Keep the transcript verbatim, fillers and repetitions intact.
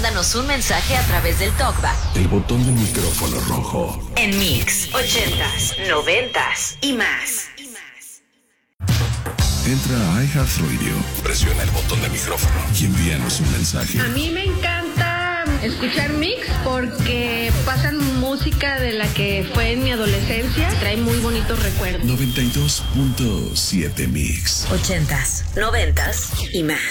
mándanos un mensaje a través del TalkBack. El botón del micrófono rojo. En Mix, ochentas, noventas y más. Entra a iHeartRadio, presiona el botón del micrófono y envíanos un mensaje. A mí me encanta escuchar Mix porque pasan música de la que fue en mi adolescencia. Trae muy bonitos recuerdos. noventa y dos punto siete Mix. Ochentas, noventas y más.